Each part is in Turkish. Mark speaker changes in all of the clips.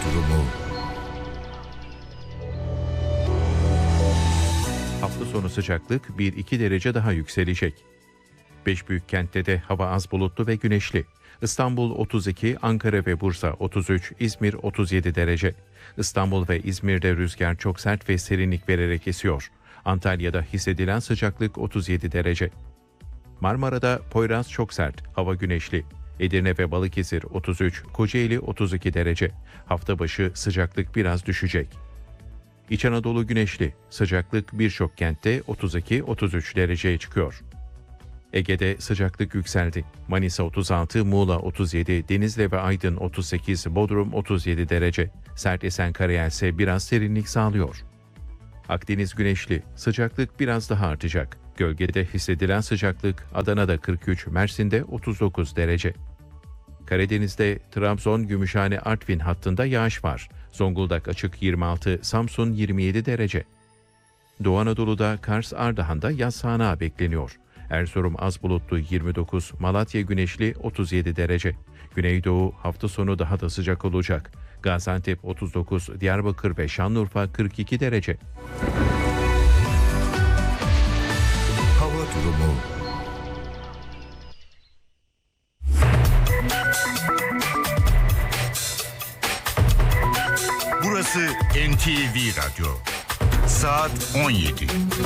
Speaker 1: durumu.
Speaker 2: Hafta sonu sıcaklık 1-2 derece daha yükselecek. 5 büyük kentte de hava az bulutlu ve güneşli. İstanbul 32, Ankara ve Bursa 33, İzmir 37 derece. İstanbul ve İzmir'de rüzgar çok sert ve serinlik vererek esiyor. Antalya'da hissedilen sıcaklık 37 derece. Marmara'da Poyraz çok sert, hava güneşli. Edirne ve Balıkesir 33, Kocaeli 32 derece. Hafta başı sıcaklık biraz düşecek. İç Anadolu güneşli, sıcaklık birçok kentte 32-33 dereceye çıkıyor. Ege'de sıcaklık yükseldi. Manisa 36, Muğla 37, Denizli ve Aydın 38, Bodrum 37 derece. Sert esen karayel ise biraz serinlik sağlıyor. Akdeniz güneşli, sıcaklık biraz daha artacak. Gölgede hissedilen sıcaklık Adana'da 43, Mersin'de 39 derece. Karadeniz'de Trabzon, Gümüşhane, Artvin hattında yağış var. Zonguldak açık 26, Samsun 27 derece. Doğu Anadolu'da Kars, Ardahan'da yaz sağanağı bekleniyor. Erzurum az bulutlu 29, Malatya güneşli 37 derece. Güneydoğu hafta sonu daha da sıcak olacak. Gaziantep 39, Diyarbakır ve Şanlıurfa 42 derece.
Speaker 1: Hava durumu. Burası NTV Radyo. Saat 17.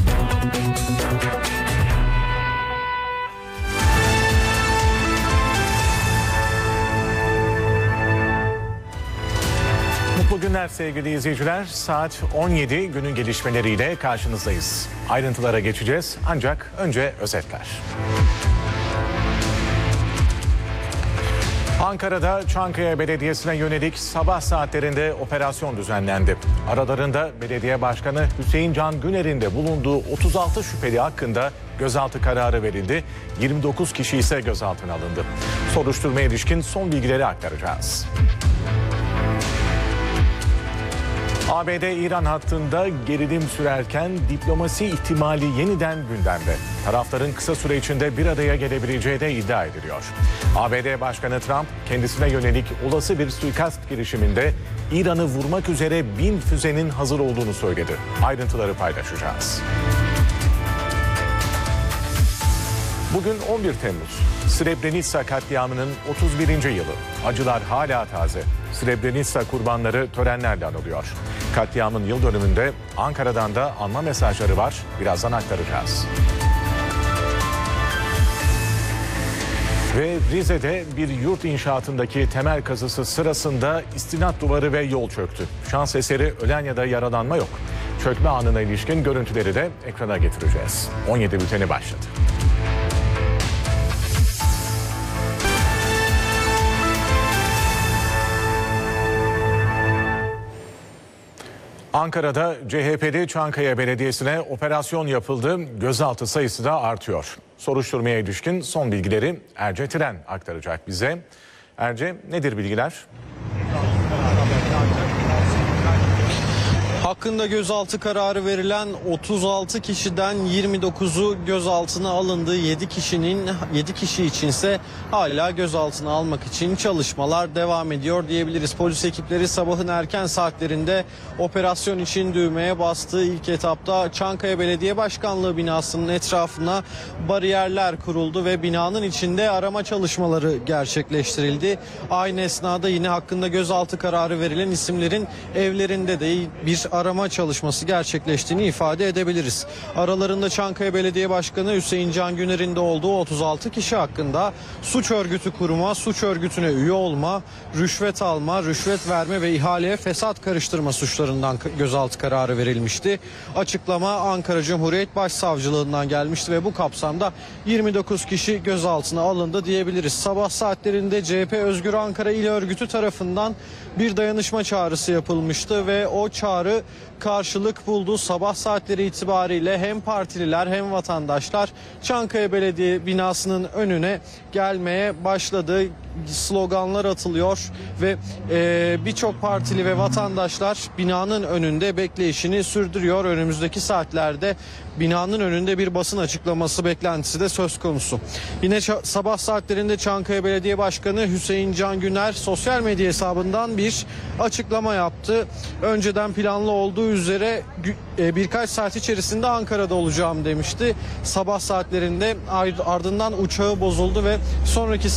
Speaker 3: Mutlu günler sevgili izleyiciler. Saat 17, günün gelişmeleriyle karşınızdayız. Ayrıntılara geçeceğiz ancak önce özetler. Ankara'da Çankaya Belediyesi'ne yönelik sabah saatlerinde operasyon düzenlendi. Aralarında belediye başkanı Hüseyin Can Güner'in de bulunduğu 36 şüpheli hakkında gözaltı kararı verildi. 29 kişi ise gözaltına alındı. Soruşturmaya ilişkin son bilgileri aktaracağız. ABD-İran hattında gerilim sürerken diplomasi ihtimali yeniden gündemde. Tarafların kısa süre içinde bir araya gelebileceği de iddia ediliyor. ABD Başkanı Trump kendisine yönelik olası bir suikast girişiminde İran'ı vurmak üzere 1000 füzenin hazır olduğunu söyledi. Ayrıntıları paylaşacağız. Bugün 11 Temmuz. Srebrenica katliamının 31. yılı. Acılar hala taze. Srebrenica kurbanları törenlerle anılıyor. Katliamın yıl dönümünde Ankara'dan da anma mesajları var. Birazdan aktaracağız. Ve Rize'de bir yurt inşaatındaki temel kazısı sırasında istinat duvarı ve yol çöktü. Şans eseri ölen ya da yaralanma yok. Çökme anına ilişkin görüntüleri de ekrana getireceğiz. 17 bülteni başladı. Ankara'da CHP'li Çankaya Belediyesi'ne operasyon yapıldı. Gözaltı sayısı da artıyor. Soruşturmaya ilişkin son bilgileri Erce Tiren aktaracak bize. Erce, nedir bilgiler?
Speaker 4: Hakkında gözaltı kararı verilen 36 kişiden 29'u gözaltına alındı. 7 kişi içinse hala gözaltına almak için çalışmalar devam ediyor diyebiliriz. Polis ekipleri sabahın erken saatlerinde operasyon için düğmeye bastı. İlk etapta Çankaya Belediye Başkanlığı binasının etrafına bariyerler kuruldu ve binanın içinde arama çalışmaları gerçekleştirildi. Aynı esnada yine hakkında gözaltı kararı verilen isimlerin evlerinde de bir arama çalışması gerçekleştiğini ifade edebiliriz. Aralarında Çankaya Belediye Başkanı Hüseyin Can Güner'in de olduğu 36 kişi hakkında suç örgütü kurma, suç örgütüne üye olma, rüşvet alma, rüşvet verme ve ihaleye fesat karıştırma suçlarından gözaltı kararı verilmişti. Açıklama Ankara Cumhuriyet Başsavcılığından gelmişti ve bu kapsamda 29 kişi gözaltına alındı diyebiliriz. Sabah saatlerinde CHP Özgür Ankara İl Örgütü tarafından bir dayanışma çağrısı yapılmıştı ve o çağrı karşılık buldu. Sabah saatleri itibariyle hem partililer hem vatandaşlar Çankaya Belediye binasının önüne gelmeye başladı. Sloganlar atılıyor ve birçok partili ve vatandaşlar binanın önünde bekleyişini sürdürüyor. Önümüzdeki saatlerde binanın önünde bir basın açıklaması beklentisi de söz konusu. Yine sabah saatlerinde Çankaya Belediye Başkanı Hüseyin Can Güner sosyal medya hesabından bir açıklama yaptı. Önceden planlı olduğu üzere birkaç saat içerisinde Ankara'da olacağım demişti. Sabah saatlerinde ardından uçağı bozuldu ve sonraki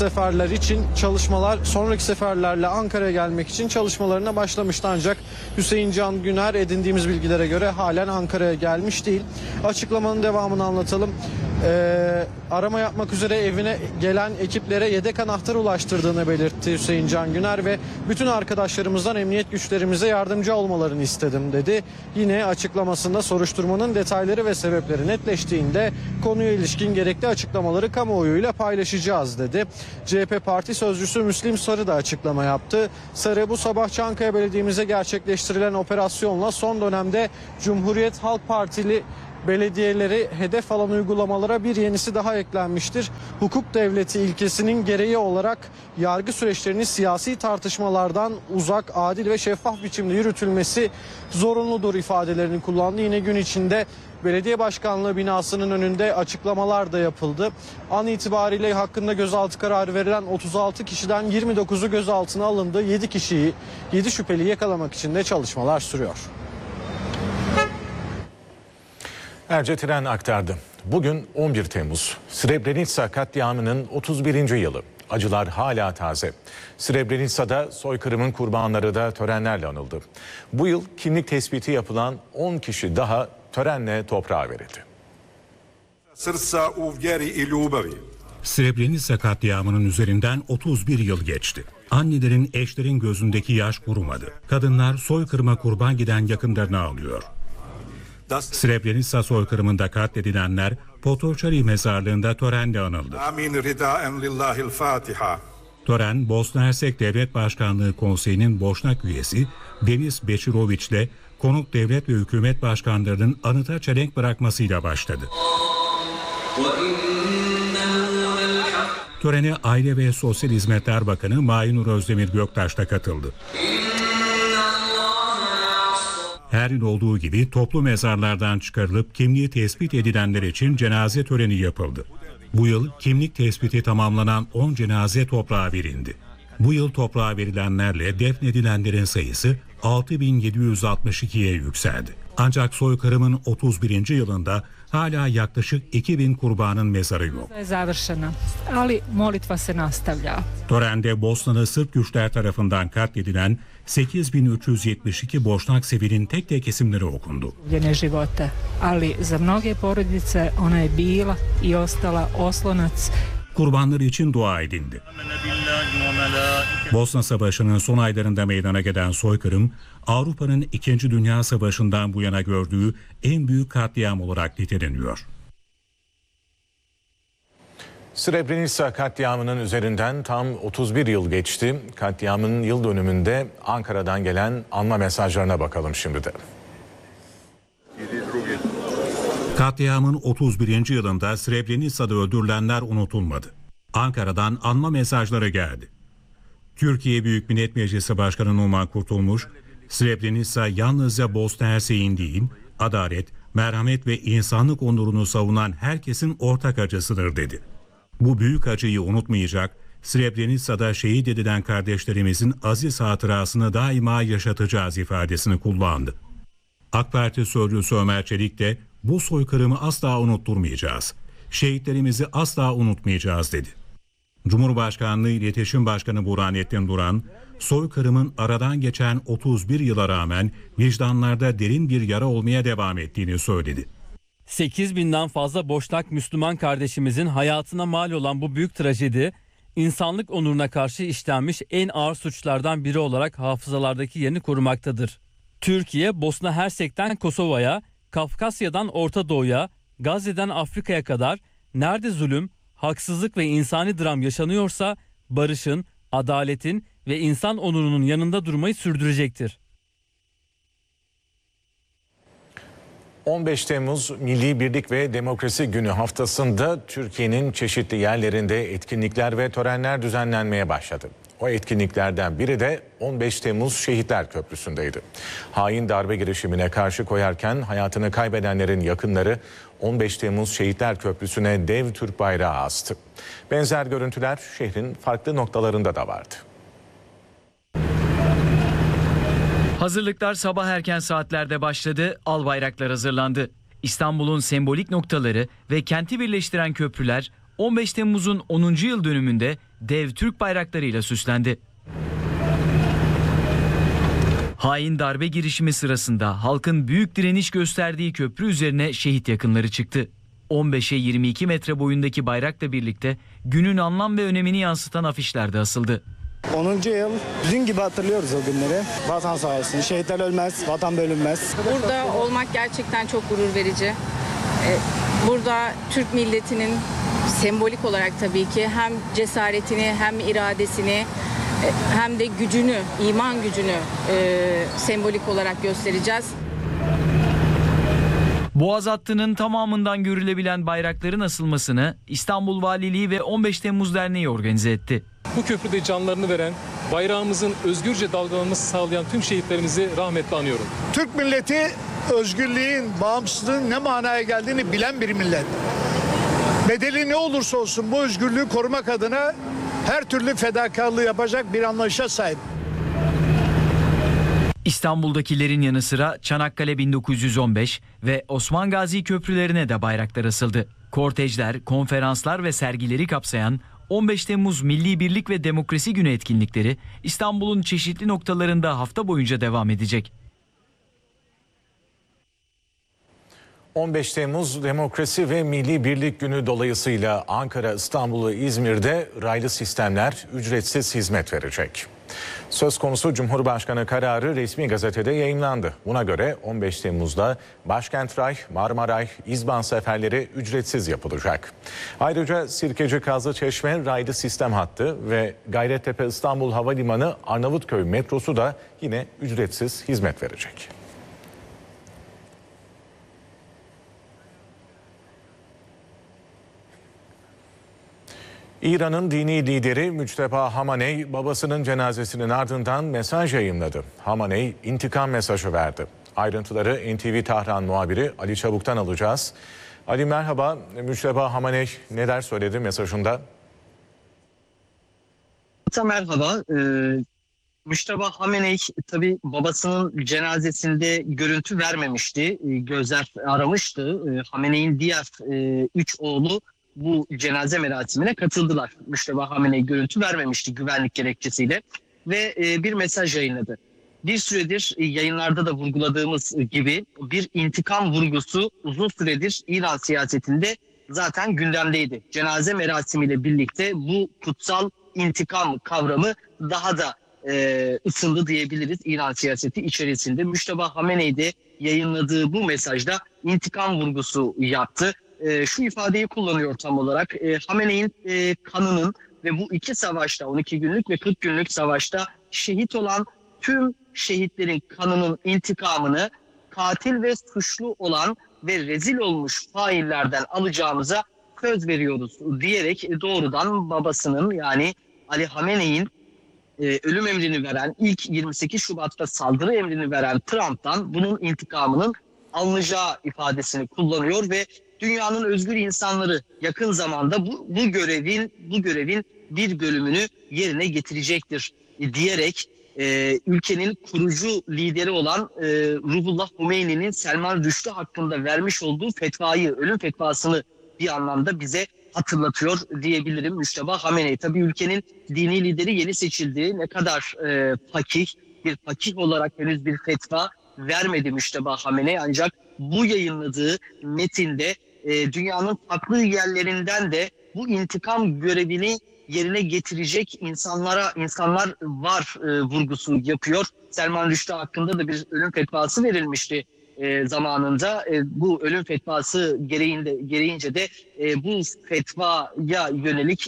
Speaker 4: seferlerle Ankara'ya gelmek için çalışmalarına başlamıştı, ancak Hüseyin Can Güner edindiğimiz bilgilere göre halen Ankara'ya gelmiş değil. Açıklamanın devamını anlatalım. Arama yapmak üzere evine gelen ekiplere yedek anahtar ulaştırdığını belirtti Hüseyin Can Güner ve bütün arkadaşlarımızdan emniyet güçlerimize yardımcı olmalarını istedim dedi. Yine açıklamasında soruşturmanın detayları ve sebepleri netleştiğinde konuya ilişkin gerekli açıklamaları kamuoyuyla paylaşacağız dedi. CHP Parti Sözcüsü Müslim Sarı da açıklama yaptı. Sarı, bu sabah Çankaya Belediye'mize gerçekleştirilen operasyonla son dönemde Cumhuriyet Halk Partili belediyeleri hedef alan uygulamalara bir yenisi daha eklenmiştir. Hukuk devleti ilkesinin gereği olarak yargı süreçlerinin siyasi tartışmalardan uzak, adil ve şeffaf biçimde yürütülmesi zorunludur ifadelerini kullandı. Yine gün içinde belediye başkanlığı binasının önünde açıklamalar da yapıldı. An itibariyle hakkında gözaltı kararı verilen 36 kişiden 29'u gözaltına alındı. 7 şüpheliyi yakalamak için de çalışmalar sürüyor.
Speaker 3: Erce Tren aktardı. Bugün 11 Temmuz. Srebrenica katliamının 31. yılı. Acılar hala taze. Srebrenica'da soykırımın kurbanları da törenlerle anıldı. Bu yıl kimlik tespiti yapılan 10 kişi daha törenle toprağa verildi.
Speaker 5: Srebrenica katliamının üzerinden 31 yıl geçti. Annelerin, eşlerin gözündeki yaş kurumadı. Kadınlar soykırıma kurban giden yakınlarını ağlıyor. Srebrenica soykırımında katledilenler Potočari mezarlığında törenle anıldı. Tören, Bosna Hersek Devlet Başkanlığı Konseyi'nin Boşnak üyesi Deniz Bečirović ile konuk devlet ve hükümet başkanlarının anıta çelenk bırakmasıyla başladı. Törene Aile ve Sosyal Hizmetler Bakanı Mahinur Özdemir Göktaş da katıldı. Her yıl olduğu gibi toplu mezarlardan çıkarılıp kimliği tespit edilenler için cenaze töreni yapıldı. Bu yıl kimlik tespiti tamamlanan 10 cenaze toprağa verildi. Bu yıl toprağa verilenlerle defnedilenlerin sayısı 6.762'ye yükseldi. Ancak soykırımın 31. yılında hala yaklaşık 2000 kurbanın mezarı yok. Törende Bosnalı Sırp güçler tarafından katledilen 8372 Boşnak sivilin tek tek isimleri okundu. Kurbanlar için dua edildi. Bosna Savaşı'nın son aylarında meydana gelen soykırım, Avrupa'nın 2. Dünya Savaşı'ndan bu yana gördüğü en büyük katliam olarak niteleniyor.
Speaker 3: Srebrenica katliamının üzerinden tam 31 yıl geçti. Katliamın yıl dönümünde Ankara'dan gelen anma mesajlarına bakalım şimdi de.
Speaker 5: Katliamın 31. yılında Srebrenica'da öldürülenler unutulmadı. Ankara'dan anma mesajları geldi. Türkiye Büyük Millet Meclisi Başkanı Numan Kurtulmuş, Srebrenica yalnızca Bosna Hersek'in değil, adalet, merhamet ve insanlık onurunu savunan herkesin ortak acısıdır dedi. Bu büyük acıyı unutmayacak, Srebrenica'da şehit edilen kardeşlerimizin aziz hatırasını daima yaşatacağız ifadesini kullandı. AK Parti sözcüsü Ömer Çelik de bu soykırımı asla unutturmayacağız, şehitlerimizi asla unutmayacağız dedi. Cumhurbaşkanlığı İletişim Başkanı Burhanettin Duran, soykırımın aradan geçen 31 yıla rağmen vicdanlarda derin bir yara olmaya devam ettiğini söyledi.
Speaker 6: 8.000'den fazla Boşnak Müslüman kardeşimizin hayatına mal olan bu büyük trajedi, insanlık onuruna karşı işlenmiş en ağır suçlardan biri olarak hafızalardaki yerini korumaktadır. Türkiye, Bosna Hersek'ten Kosova'ya, Kafkasya'dan Orta Doğu'ya, Gazze'den Afrika'ya kadar nerede zulüm, haksızlık ve insani dram yaşanıyorsa barışın, adaletin ve insan onurunun yanında durmayı sürdürecektir.
Speaker 3: 15 Temmuz Milli Birlik ve Demokrasi Günü haftasında Türkiye'nin çeşitli yerlerinde etkinlikler ve törenler düzenlenmeye başladı. O etkinliklerden biri de 15 Temmuz Şehitler Köprüsü'ndeydi. Hain darbe girişimine karşı koyarken hayatını kaybedenlerin yakınları 15 Temmuz Şehitler Köprüsü'ne dev Türk bayrağı astı. Benzer görüntüler şehrin farklı noktalarında da vardı.
Speaker 7: Hazırlıklar sabah erken saatlerde başladı, al bayraklar hazırlandı. İstanbul'un sembolik noktaları ve kenti birleştiren köprüler 15 Temmuz'un 10. yıl dönümünde dev Türk bayraklarıyla süslendi. Hain darbe girişimi sırasında halkın büyük direniş gösterdiği köprü üzerine şehit yakınları çıktı. 15'e 22 metre boyundaki bayrakla birlikte günün anlam ve önemini yansıtan afişler de asıldı.
Speaker 8: 10. yıl dün gibi hatırlıyoruz o günleri. Vatan sağ olsun, şehitler ölmez, vatan bölünmez.
Speaker 9: Burada olmak gerçekten çok gurur verici. Burada Türk milletinin sembolik olarak tabii ki hem cesaretini hem iradesini hem de gücünü, iman gücünü sembolik olarak göstereceğiz.
Speaker 7: Boğaz hattının tamamından görülebilen bayrakların asılmasını İstanbul Valiliği ve 15 Temmuz Derneği organize etti.
Speaker 10: Bu köprüde canlarını veren, bayrağımızın özgürce dalgalanması sağlayan tüm şehitlerimizi rahmetle anıyorum.
Speaker 11: Türk milleti özgürlüğün, bağımsızlığın ne manaya geldiğini bilen bir millet. Bedeli ne olursa olsun bu özgürlüğü korumak adına her türlü fedakarlığı yapacak bir anlayışa sahip.
Speaker 7: İstanbul'dakilerin yanı sıra Çanakkale 1915 ve Osman Gazi köprülerine de bayraklar asıldı. Kortejler, konferanslar ve sergileri kapsayan 15 Temmuz Milli Birlik ve Demokrasi Günü etkinlikleri İstanbul'un çeşitli noktalarında hafta boyunca devam edecek.
Speaker 3: 15 Temmuz Demokrasi ve Milli Birlik Günü dolayısıyla Ankara, İstanbul ve İzmir'de raylı sistemler ücretsiz hizmet verecek. Söz konusu Cumhurbaşkanı kararı resmi gazetede yayımlandı. Buna göre 15 Temmuz'da Başkent Ray, Marmaray, İzban seferleri ücretsiz yapılacak. Ayrıca Sirkeci Kazlıçeşme raylı sistem hattı ve Gayrettepe İstanbul Havalimanı Arnavutköy metrosu da yine ücretsiz hizmet verecek. İran'ın dini lideri Müçteba Hamaney babasının cenazesinin ardından mesaj yayınladı. Hamaney intikam mesajı verdi. Ayrıntıları NTV Tahran muhabiri Ali Çabuk'tan alacağız. Ali merhaba. Müçteba Hamaney neler söyledi mesajında?
Speaker 12: Merhaba. Müçteba Hameney tabii babasının cenazesinde görüntü vermemişti. Gözler aramıştı. Hameney'in diğer 3 oğlu bu cenaze merasimine katıldılar. Müçteba Hameney görüntü vermemişti güvenlik gerekçesiyle ve bir mesaj yayınladı. Bir süredir yayınlarda da vurguladığımız gibi bir intikam vurgusu uzun süredir İran siyasetinde zaten gündemdeydi. Cenaze merasimiyle birlikte bu kutsal intikam kavramı daha da ısındı diyebiliriz İran siyaseti içerisinde. Müçteba Hameney de yayınladığı bu mesajda intikam vurgusu yaptı. Şu ifadeyi kullanıyor tam olarak. Hameney'in kanının ve bu iki savaşta 12 günlük ve 40 günlük savaşta şehit olan tüm şehitlerin kanının intikamını katil ve suçlu olan ve rezil olmuş faillerden alacağımıza söz veriyoruz diyerek doğrudan babasının yani Ali Hameney'in ölüm emrini veren ilk 28 Şubat'ta saldırı emrini veren Trump'tan bunun intikamının alınacağı ifadesini kullanıyor ve dünyanın özgür insanları yakın zamanda bu görevin bir bölümünü yerine getirecektir diyerek ülkenin kurucu lideri olan Ruhullah Humeyni'nin Selman Rushdie hakkında vermiş olduğu fetvayı, ölüm fetvasını bir anlamda bize hatırlatıyor diyebilirim Müçteba Hameney. Tabii ülkenin dini lideri yeni seçildi. Ne kadar bir fakih olarak henüz bir fetva vermedi Müçteba Hameney. Ancak bu yayınladığı metinde dünyanın farklı yerlerinden de bu intikam görevini yerine getirecek insanlar var vurgusu yapıyor. Selman Rushdie hakkında da bir ölüm fetvası verilmişti zamanında. Bu ölüm fetvası gereğince de bu fetvaya yönelik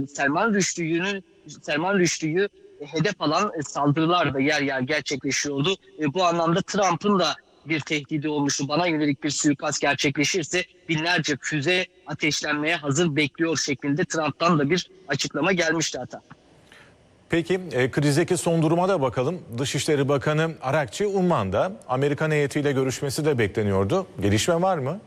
Speaker 12: Selman Rushdie'yi hedef alan saldırılar da yer yer gerçekleşiyordu. Bu anlamda Trump'ın da bir tehdidi olmuştu. Bana yönelik bir suikast gerçekleşirse binlerce füze ateşlenmeye hazır bekliyor şeklinde Trump'tan da bir açıklama gelmişti hatta.
Speaker 3: Peki krizdeki son duruma da bakalım. Dışişleri Bakanı Arakçı Umman'da Amerikan heyetiyle görüşmesi de bekleniyordu. Gelişme var mı?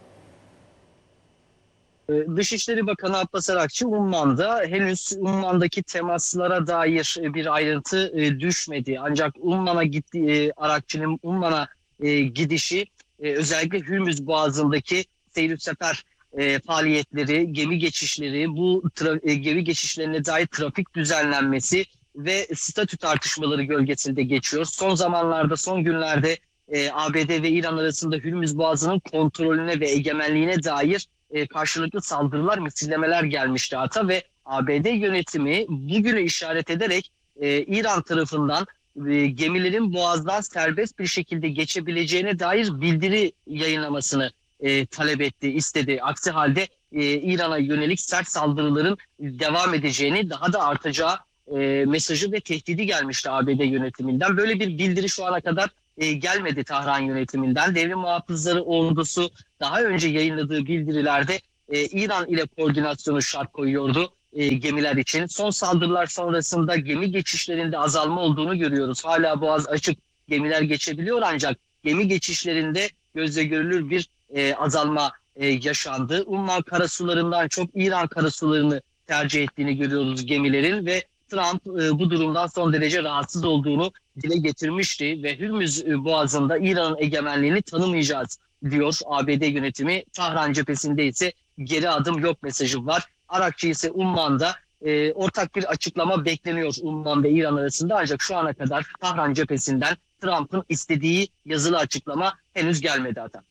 Speaker 12: Dışişleri Bakanı Abbas Arakçı Umman'da, henüz Umman'daki temaslara dair bir ayrıntı düşmedi. Ancak Umman'a gitti, Arakçı'nın Umman'a gidişi özellikle Hürmüz Boğazı'ndaki seyir sefer faaliyetleri, gemi geçişleri, bu gemi geçişlerine dair trafik düzenlenmesi ve statü tartışmaları gölgesinde geçiyor. Son zamanlarda, son günlerde ABD ve İran arasında Hürmüz Boğazı'nın kontrolüne ve egemenliğine dair karşılıklı saldırılar, misillemeler gelmişti hatta ve ABD yönetimi bugünü işaret ederek İran tarafından gemilerin Boğaz'dan serbest bir şekilde geçebileceğine dair bildiri yayınlamasını talep etti, istedi. Aksi halde İran'a yönelik sert saldırıların devam edeceğini, daha da artacağı mesajı ve tehdidi gelmişti ABD yönetiminden. Böyle bir bildiri şu ana kadar gelmedi Tahran yönetiminden. Devrim Muhafızları Ordusu daha önce yayınladığı bildirilerde İran ile koordinasyonu şart koyuyordu gemiler için. Son saldırılar sonrasında gemi geçişlerinde azalma olduğunu görüyoruz. Hala boğaz açık, gemiler geçebiliyor ancak gemi geçişlerinde gözle görülür bir azalma yaşandı. Umman karasularından çok İran karasularını tercih ettiğini görüyoruz gemilerin ve Trump bu durumdan son derece rahatsız olduğunu dile getirmişti ve Hürmüz Boğazı'nda İran'ın egemenliğini tanımayacağız diyor ABD yönetimi. Tahran cephesinde ise geri adım yok mesajı var. Arakçı ise Umman'da ortak bir açıklama bekleniyor Umman ve İran arasında, ancak şu ana kadar Tahran cephesinden Trump'ın istediği yazılı açıklama henüz gelmedi hatta.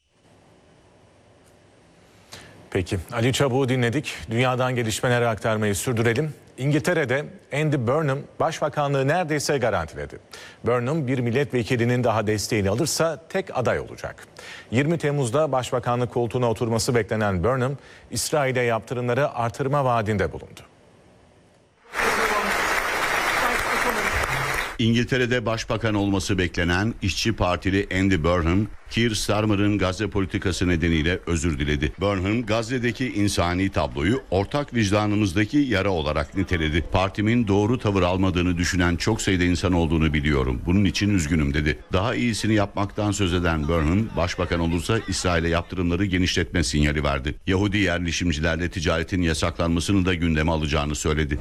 Speaker 3: Peki Ali Çabuk'u dinledik. Dünyadan gelişmeleri aktarmayı sürdürelim. İngiltere'de Andy Burnham başbakanlığı neredeyse garantiledi. Burnham bir milletvekilinin daha desteğini alırsa tek aday olacak. 20 Temmuz'da başbakanlık koltuğuna oturması beklenen Burnham, İsrail'e yaptırımları artırma vaadinde bulundu.
Speaker 13: İngiltere'de başbakan olması beklenen İşçi Partili Andy Burnham, Keir Starmer'ın Gazze politikası nedeniyle özür diledi. Burnham, Gazze'deki insani tabloyu ortak vicdanımızdaki yara olarak niteledi. Partimin doğru tavır almadığını düşünen çok sayıda insan olduğunu biliyorum. Bunun için üzgünüm dedi. Daha iyisini yapmaktan söz eden Burnham, başbakan olursa İsrail'e yaptırımları genişletme sinyali verdi. Yahudi yerleşimcilerle ticaretin yasaklanmasını da gündeme alacağını söyledi.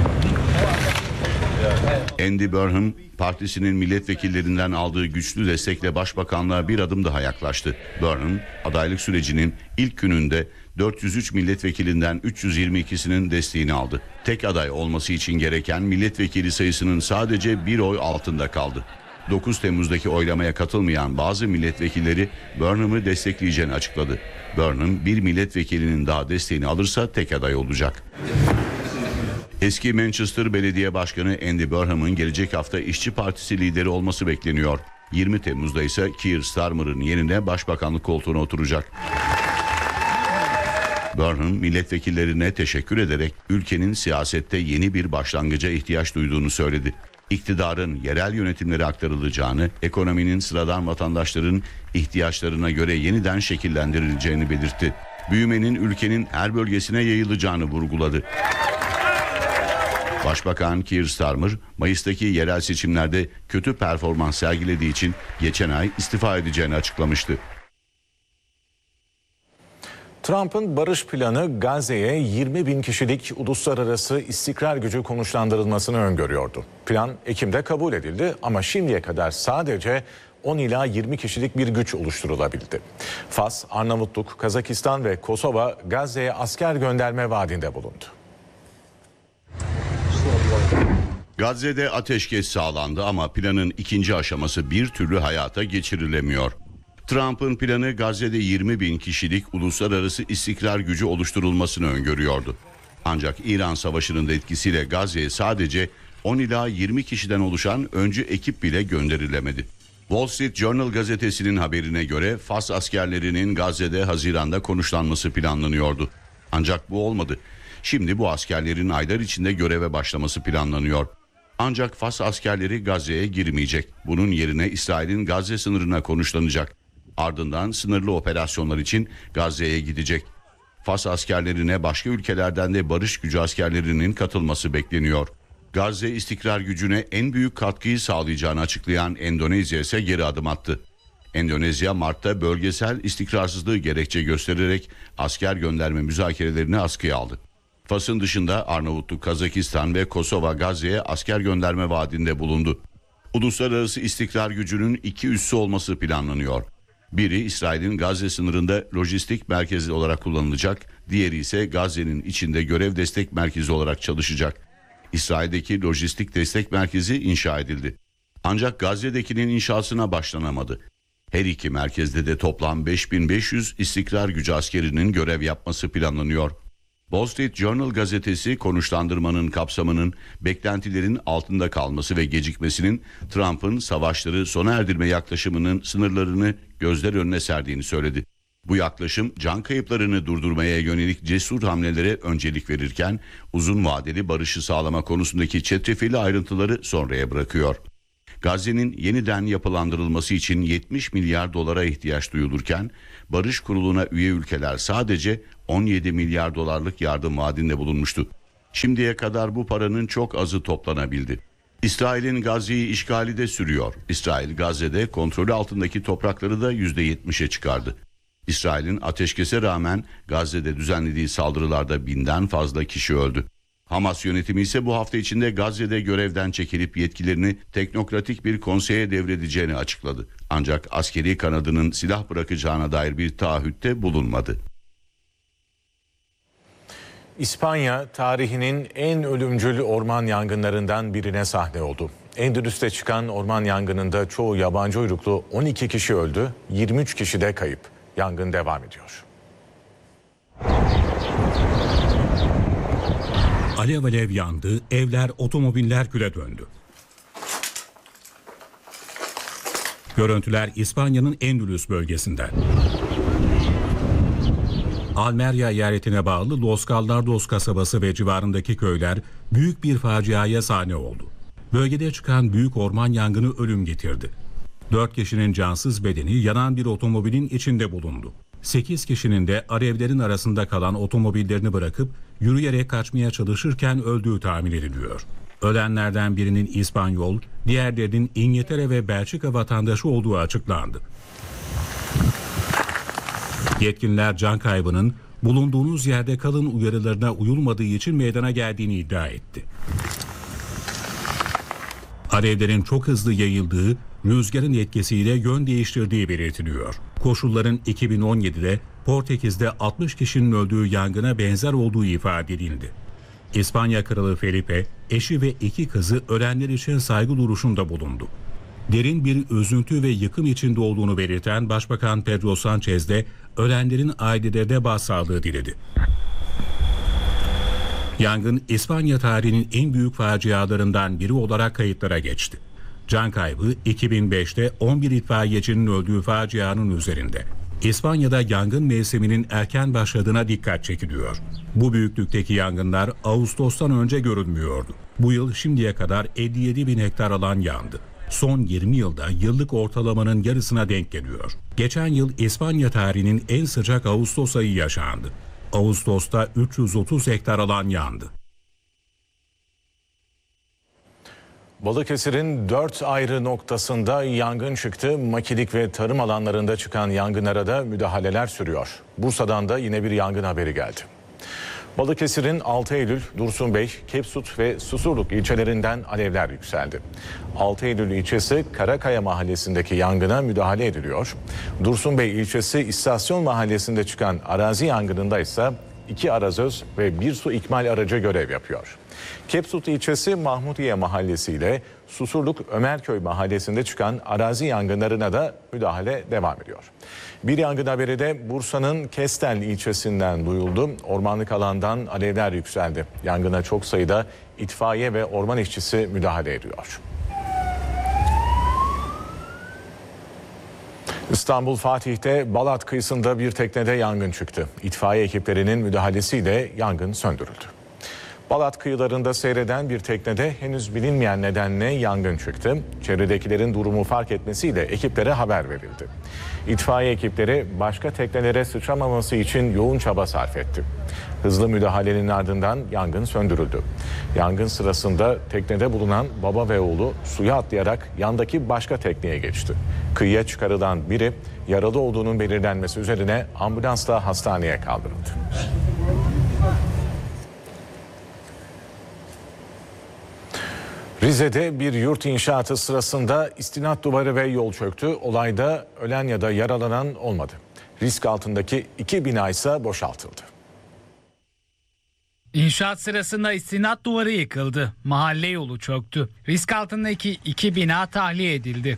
Speaker 13: Andy Burnham, partisinin milletvekillerinden aldığı güçlü destekle başbakanlığa bir adım daha yaklaştı. Burnham, adaylık sürecinin ilk gününde 403 milletvekilinden 322'sinin desteğini aldı. Tek aday olması için gereken milletvekili sayısının sadece bir oy altında kaldı. 9 Temmuz'daki oylamaya katılmayan bazı milletvekilleri Burnham'ı destekleyeceğini açıkladı. Burnham, bir milletvekilinin daha desteğini alırsa tek aday olacak. Eski Manchester Belediye Başkanı Andy Burnham'ın gelecek hafta İşçi Partisi lideri olması bekleniyor. 20 Temmuz'da ise Keir Starmer'ın yerine başbakanlık koltuğuna oturacak. Burnham, milletvekillerine teşekkür ederek ülkenin siyasette yeni bir başlangıca ihtiyaç duyduğunu söyledi. İktidarın yerel yönetimlere aktarılacağını, ekonominin sıradan vatandaşların ihtiyaçlarına göre yeniden şekillendirileceğini belirtti. Büyümenin ülkenin her bölgesine yayılacağını vurguladı. Başbakan Keir Starmer, Mayıs'taki yerel seçimlerde kötü performans sergilediği için geçen ay istifa edeceğini açıklamıştı.
Speaker 3: Trump'ın barış planı Gazze'ye 20 bin kişilik uluslararası istikrar gücü konuşlandırılmasını öngörüyordu. Plan Ekim'de kabul edildi ama şimdiye kadar sadece 10 ila 20 kişilik bir güç oluşturulabildi. Fas, Arnavutluk, Kazakistan ve Kosova Gazze'ye asker gönderme vaadinde bulundu.
Speaker 13: Gazze'de ateşkes sağlandı ama planın ikinci aşaması bir türlü hayata geçirilemiyor. Trump'ın planı Gazze'de 20 bin kişilik uluslararası istikrar gücü oluşturulmasını öngörüyordu. Ancak İran Savaşı'nın da etkisiyle Gazze'ye sadece 10 ila 20 kişiden oluşan öncü ekip bile gönderilemedi. Wall Street Journal gazetesinin haberine göre Fas askerlerinin Gazze'de Haziran'da konuşlanması planlanıyordu. Ancak bu olmadı. Şimdi bu askerlerin aylar içinde göreve başlaması planlanıyor. Ancak Fas askerleri Gazze'ye girmeyecek. Bunun yerine İsrail'in Gazze sınırına konuşlanacak. Ardından sınırlı operasyonlar için Gazze'ye gidecek. Fas askerlerine başka ülkelerden de barış gücü askerlerinin katılması bekleniyor. Gazze istikrar gücüne en büyük katkıyı sağlayacağını açıklayan Endonezya ise geri adım attı. Endonezya Mart'ta bölgesel istikrarsızlığı gerekçe göstererek asker gönderme müzakerelerini askıya aldı. Fas'ın dışında Arnavutluk, Kazakistan ve Kosova Gazze'ye asker gönderme vaadinde bulundu. Uluslararası istikrar gücünün 2 üssü olması planlanıyor. Biri İsrail'in Gazze sınırında lojistik merkezi olarak kullanılacak, diğeri ise Gazze'nin içinde görev destek merkezi olarak çalışacak. İsrail'deki lojistik destek merkezi inşa edildi. Ancak Gazze'dekinin inşasına başlanamadı. Her iki merkezde de toplam 5500 istikrar gücü askerinin görev yapması planlanıyor. Wall Street Journal gazetesi konuşlandırmanın kapsamının beklentilerin altında kalması ve gecikmesinin Trump'ın savaşları sona erdirme yaklaşımının sınırlarını gözler önüne serdiğini söyledi. Bu yaklaşım can kayıplarını durdurmaya yönelik cesur hamlelere öncelik verirken uzun vadeli barışı sağlama konusundaki çetrefilli ayrıntıları sonraya bırakıyor. Gazze'nin yeniden yapılandırılması için 70 milyar dolara ihtiyaç duyulurken Barış Kurulu'na üye ülkeler sadece 17 milyar dolarlık yardım vaadinde bulunmuştu. Şimdiye kadar bu paranın çok azı toplanabildi. İsrail'in Gazze'yi işgali de sürüyor. İsrail Gazze'de kontrolü altındaki toprakları da %70'e çıkardı. İsrail'in ateşkese rağmen Gazze'de düzenlediği saldırılarda 1000'den fazla kişi öldü. Hamas yönetimi ise bu hafta içinde Gazze'de görevden çekilip yetkilerini teknokratik bir konseye devredeceğini açıkladı. Ancak askeri kanadının silah bırakacağına dair bir taahhütte bulunmadı.
Speaker 3: İspanya tarihinin en ölümcül orman yangınlarından birine sahne oldu. Endülüs'te çıkan orman yangınında çoğu yabancı uyruklu 12 kişi öldü, 23 kişi de kayıp. Yangın devam ediyor.
Speaker 5: Alev alev yandı, evler, otomobiller küle döndü. Görüntüler İspanya'nın Endülüs bölgesinden. Almeria eyaletine bağlı Los Gallardos kasabası ve civarındaki köyler büyük bir faciaya sahne oldu. Bölgede çıkan büyük orman yangını ölüm getirdi. 4 kişinin cansız bedeni yanan bir otomobilin içinde bulundu. 8 kişinin de alevlerin arasında kalan otomobillerini bırakıp yürüyerek kaçmaya çalışırken öldüğü tahmin ediliyor. Ölenlerden birinin İspanyol, diğerlerinin İngiltere ve Belçika vatandaşı olduğu açıklandı. Yetkililer can kaybının bulunduğunuz yerde kalın uyarılarına uyulmadığı için meydana geldiğini iddia etti. Alevlerin çok hızlı yayıldığı, rüzgarın etkisiyle yön değiştirdiği belirtiliyor. Koşulların 2017'de Portekiz'de 60 kişinin öldüğü yangına benzer olduğu ifade edildi. İspanya Kralı Felipe, eşi ve 2 kızı ölenler için saygı duruşunda bulundu. Derin bir üzüntü ve yıkım içinde olduğunu belirten Başbakan Pedro Sánchez de ölenlerin ailelerine başsağlığı diledi. Yangın İspanya tarihinin en büyük facialarından biri olarak kayıtlara geçti. Can kaybı 2005'te 11 itfaiyecinin öldüğü facianın üzerinde. İspanya'da yangın mevsiminin erken başladığına dikkat çekiliyor. Bu büyüklükteki yangınlar Ağustos'tan önce görülmüyordu. Bu yıl şimdiye kadar 57 bin hektar alan yandı. Son 20 yılda yıllık ortalamanın yarısına denk geliyor. Geçen yıl İspanya tarihinin en sıcak Ağustos ayı yaşandı. Ağustos'ta 330 hektar alan yandı.
Speaker 3: Balıkesir'in 4 ayrı noktasında yangın çıktı. Makilik ve tarım alanlarında çıkan yangınlara da müdahaleler sürüyor. Bursa'dan da yine bir yangın haberi geldi. Balıkesir'in 6 Eylül, Dursunbey, Kepsut ve Susurluk ilçelerinden alevler yükseldi. 6 Eylül ilçesi Karakaya mahallesindeki yangına müdahale ediliyor. Dursunbey ilçesi İstasyon mahallesinde çıkan arazi yangınında ise 2 arazöz ve 1 su ikmal aracı görev yapıyor. Kepsut ilçesi Mahmudiye mahallesi ile Susurluk Ömerköy mahallesinde çıkan arazi yangınlarına da müdahale devam ediyor. Bir yangın haberi de Bursa'nın Kestel ilçesinden duyuldu. Ormanlık alandan alevler yükseldi. Yangına çok sayıda itfaiye ve orman işçisi müdahale ediyor. İstanbul Fatih'te Balat kıyısında bir teknede yangın çıktı. İtfaiye ekiplerinin müdahalesiyle yangın söndürüldü. Balat kıyılarında seyreden bir teknede henüz bilinmeyen nedenle yangın çıktı. Çevredekilerin durumu fark etmesiyle ekiplere haber verildi. İtfaiye ekipleri başka teknelere sıçramaması için yoğun çaba sarf etti. Hızlı müdahalenin ardından yangın söndürüldü. Yangın sırasında teknede bulunan baba ve oğlu suya atlayarak yandaki başka tekneye geçti. Kıyıya çıkarılan biri yaralı olduğunun belirlenmesi üzerine ambulansla hastaneye kaldırıldı. Rize'de bir yurt inşaatı sırasında istinat duvarı ve yol çöktü. Olayda ölen ya da yaralanan olmadı. Risk altındaki 2 bina ise boşaltıldı.
Speaker 14: İnşaat sırasında istinat duvarı yıkıldı. Mahalle yolu çöktü. Risk altındaki 2 bina tahliye edildi.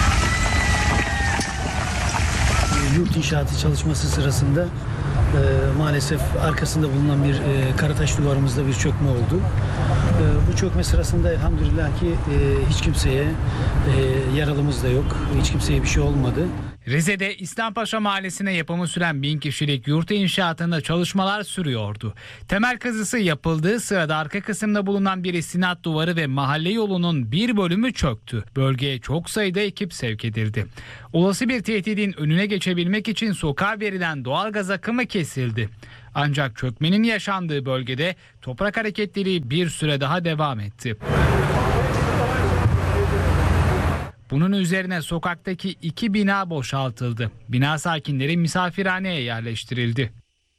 Speaker 15: Yurt inşaatı çalışması sırasında maalesef arkasında bulunan bir karataş duvarımızda bir çökme oldu. Bu çökme sırasında elhamdülillah ki hiç kimseye yaralımız da yok. Hiç kimseye bir şey olmadı.
Speaker 14: Rize'de İslampaşa Mahallesi'ne yapımı süren 1000 kişilik yurt inşaatında çalışmalar sürüyordu. Temel kazısı yapıldığı sırada arka kısımda bulunan bir istinat duvarı ve mahalle yolunun bir bölümü çöktü. Bölgeye çok sayıda ekip sevk edildi. Olası bir tehdidin önüne geçebilmek için sokağa verilen doğalgaz akımı kesildi. Ancak çökmenin yaşandığı bölgede toprak hareketleri bir süre daha devam etti. Bunun üzerine sokaktaki 2 bina boşaltıldı. Bina sakinleri misafirhaneye yerleştirildi.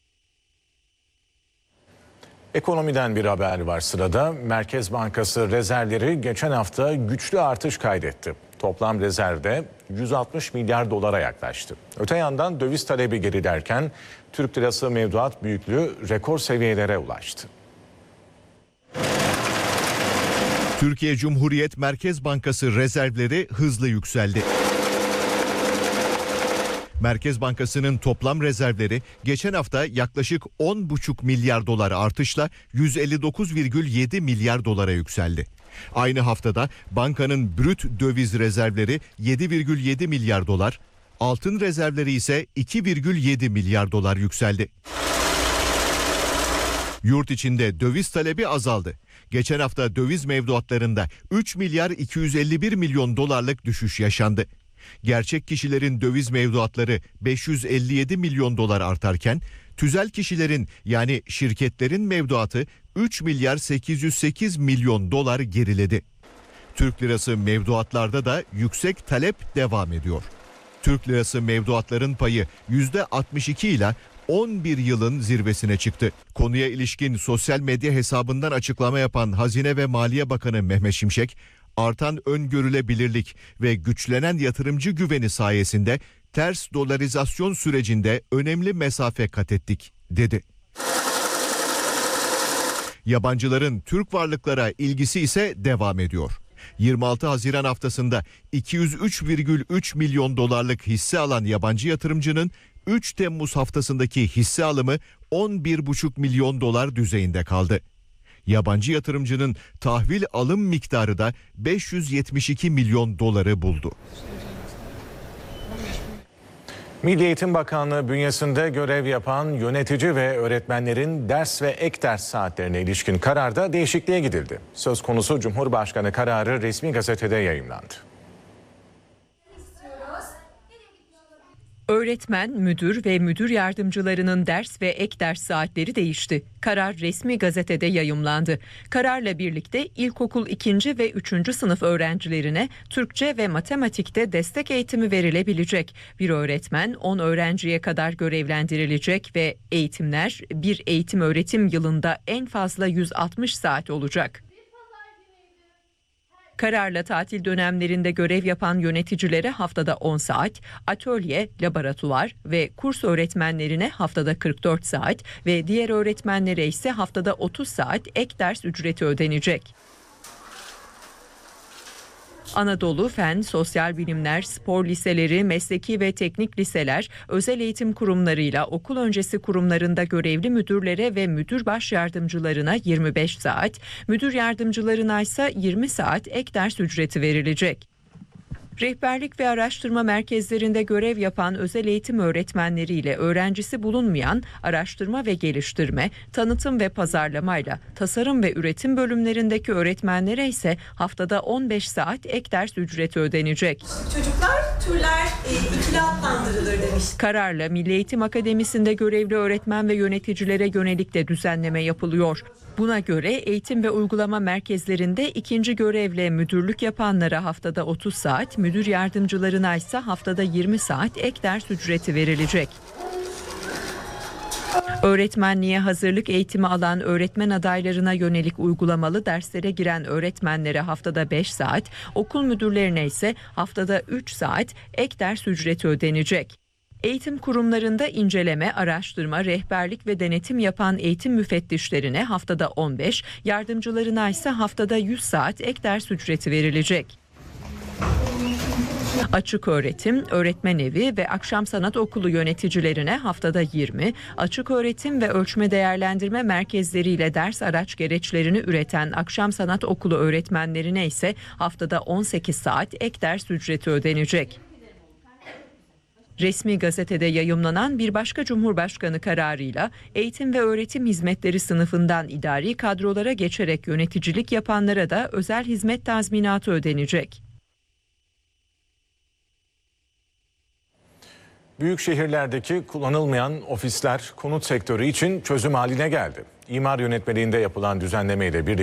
Speaker 3: Ekonomiden bir haber var sırada. Merkez Bankası rezervleri geçen hafta güçlü artış kaydetti. Toplam rezervde 160 milyar dolara yaklaştı. Öte yandan döviz talebi gerilerken Türk lirası mevduat büyüklüğü rekor seviyelere ulaştı.
Speaker 16: Türkiye Cumhuriyet Merkez Bankası rezervleri hızlı yükseldi. Merkez Bankası'nın toplam rezervleri geçen hafta yaklaşık 10,5 milyar dolar artışla 159,7 milyar dolara yükseldi. Aynı haftada bankanın brüt döviz rezervleri 7,7 milyar dolar, altın rezervleri ise 2,7 milyar dolar yükseldi. Yurt içinde döviz talebi azaldı. Geçen hafta döviz mevduatlarında 3 milyar 251 milyon dolarlık düşüş yaşandı. Gerçek kişilerin döviz mevduatları 557 milyon dolar artarken tüzel kişilerin yani şirketlerin mevduatı 3 milyar 808 milyon dolar geriledi. Türk lirası mevduatlarda da yüksek talep devam ediyor. Türk lirası mevduatların payı %62 ile 11 yılın zirvesine çıktı. Konuya ilişkin sosyal medya hesabından açıklama yapan Hazine ve Maliye Bakanı Mehmet Şimşek, artan öngörülebilirlik ve güçlenen yatırımcı güveni sayesinde ters dolarizasyon sürecinde önemli mesafe kat ettik, dedi. Yabancıların Türk varlıklara ilgisi ise devam ediyor. 26 Haziran haftasında 203,3 milyon dolarlık hisse alan yabancı yatırımcının 3 Temmuz haftasındaki hisse alımı 11,5 milyon dolar düzeyinde kaldı. Yabancı yatırımcının tahvil alım miktarı da 572 milyon doları buldu.
Speaker 3: Milli Eğitim Bakanlığı bünyesinde görev yapan yönetici ve öğretmenlerin ders ve ek ders saatlerine ilişkin kararda değişikliğe gidildi. Söz konusu Cumhurbaşkanı kararı resmi gazetede yayımlandı.
Speaker 17: Öğretmen, müdür ve müdür yardımcılarının ders ve ek ders saatleri değişti. Karar resmi gazetede yayımlandı. Kararla birlikte ilkokul 2. ve 3. sınıf öğrencilerine Türkçe ve matematikte destek eğitimi verilebilecek. Bir öğretmen 10 öğrenciye kadar görevlendirilecek ve eğitimler bir eğitim öğretim yılında en fazla 160 saat olacak. Kararla tatil dönemlerinde görev yapan yöneticilere haftada 10 saat, atölye, laboratuvar ve kurs öğretmenlerine haftada 44 saat ve diğer öğretmenlere ise haftada 30 saat ek ders ücreti ödenecek. Anadolu Fen, Sosyal Bilimler, Spor Liseleri, Mesleki ve Teknik Liseler, özel eğitim kurumlarıyla okul öncesi kurumlarında görevli müdürlere ve müdür baş yardımcılarına 25 saat, müdür yardımcılarına ise 20 saat ek ders ücreti verilecek. Rehberlik ve araştırma merkezlerinde görev yapan özel eğitim öğretmenleriyle öğrencisi bulunmayan araştırma ve geliştirme, tanıtım ve pazarlamayla tasarım ve üretim bölümlerindeki öğretmenlere ise haftada 15 saat ek ders ücreti ödenecek.
Speaker 18: Çocuklar türler ikili adlandırılır demiş.
Speaker 17: Kararla Milli Eğitim Akademisi'nde görevli öğretmen ve yöneticilere yönelik de düzenleme yapılıyor. Buna göre eğitim ve uygulama merkezlerinde ikinci görevle müdürlük yapanlara haftada 30 saat, müdür yardımcılarına ise haftada 20 saat ek ders ücreti verilecek. Öğretmenliğe hazırlık eğitimi alan öğretmen adaylarına yönelik uygulamalı derslere giren öğretmenlere haftada 5 saat, okul müdürlerine ise haftada 3 saat ek ders ücreti ödenecek. Eğitim kurumlarında inceleme, araştırma, rehberlik ve denetim yapan eğitim müfettişlerine haftada 15, yardımcılarına ise haftada 100 saat ek ders ücreti verilecek. Açık öğretim, öğretmen evi ve akşam sanat okulu yöneticilerine haftada 20, açık öğretim ve ölçme değerlendirme merkezleriyle ders araç gereçlerini üreten akşam sanat okulu öğretmenlerine ise haftada 18 saat ek ders ücreti ödenecek. Resmi gazetede yayımlanan bir başka Cumhurbaşkanı kararıyla eğitim ve öğretim hizmetleri sınıfından idari kadrolara geçerek yöneticilik yapanlara da özel hizmet tazminatı ödenecek.
Speaker 3: Büyük şehirlerdeki kullanılmayan ofisler konut sektörü için çözüm haline geldi. İmar yönetmeliğinde yapılan düzenlemeyle birlikte